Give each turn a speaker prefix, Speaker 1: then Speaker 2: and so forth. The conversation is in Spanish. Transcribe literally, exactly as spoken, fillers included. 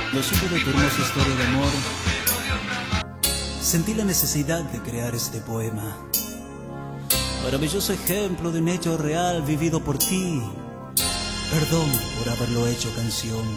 Speaker 1: Lo supe de tu hermosa historia de amor. Sentí la necesidad de crear este poema. Maravilloso ejemplo de un hecho real vivido por ti. Perdón por haberlo hecho canción.